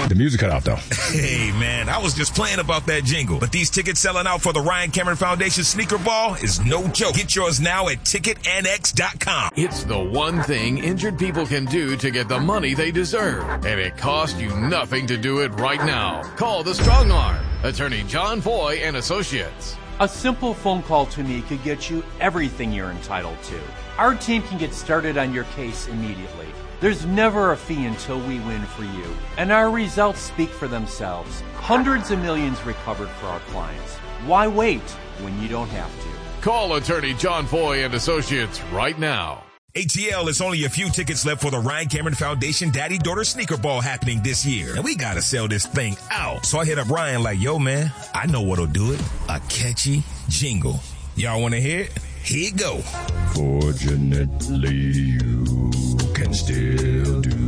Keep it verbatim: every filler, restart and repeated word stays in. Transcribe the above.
The music cut out, though. Hey, man, I was just playing about that jingle. But these tickets selling out for the Ryan Cameron Foundation Sneaker Ball is no joke. Get yours now at ticket n x dot com. It's the one thing injured people can do to get the money they deserve. And it costs you nothing to do it right now. Call the Strong Arm. Attorney John Foy and Associates. A simple phone call to me could get you everything you're entitled to. Our team can get started on your case immediately. There's never a fee until we win for you, and our results speak for themselves. Hundreds of millions recovered for our clients. Why wait when you don't have to? Call Attorney John Foy and Associates right now. A T L, is only a few tickets left for the Ryan Cameron Foundation Daddy-Daughter Sneaker Ball happening this year. And we gotta sell this thing out. So I hit up Ryan like, yo, man, I know what'll do it. A catchy jingle. Y'all wanna hear it? Here you go. Fortunately, you can still do